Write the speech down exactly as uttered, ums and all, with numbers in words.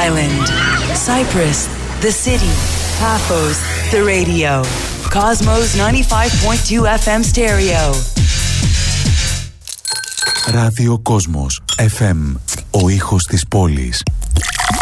island. Cyprus, the city. Paphos, the radio. Cosmos ninety-five point two εφ εμ stereo. Ράδιο Κόσμος εφ εμ, ο ήχος της πόλης.